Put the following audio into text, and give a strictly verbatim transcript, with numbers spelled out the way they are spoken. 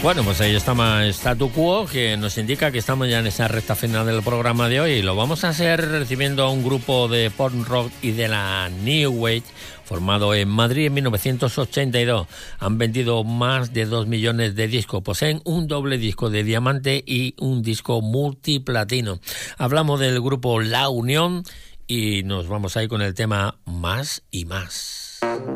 Bueno, pues ahí está más Statu Quo, que nos indica que estamos ya en esa recta final del programa de hoy y lo vamos a hacer recibiendo a un grupo de pop rock y de la New Wave formado en Madrid en mil novecientos ochenta y dos. Han vendido más de dos millones de discos, poseen un doble disco de diamante y un disco multiplatino. Hablamos del grupo La Unión y nos vamos ahí con el tema Más y Más.